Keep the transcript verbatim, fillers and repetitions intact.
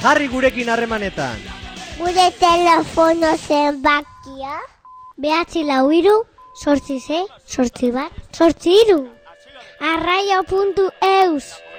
Jarri gurekin harremanetan. Gure telefono zenbakia. Behatzi lau hiru, sortzi sei, sortzi bat, sortzi hiru. arraio puntu eus